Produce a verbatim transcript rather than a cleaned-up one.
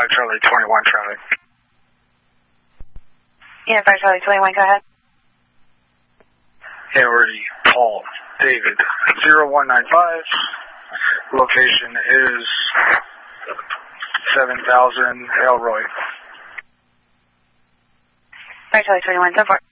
Charlie twenty-one, Charlie. Unit five Charlie twenty-one, go ahead. Harry, Paul, David, zero one nine five. Location is seven thousand Elroy. five Charlie twenty-one, so far.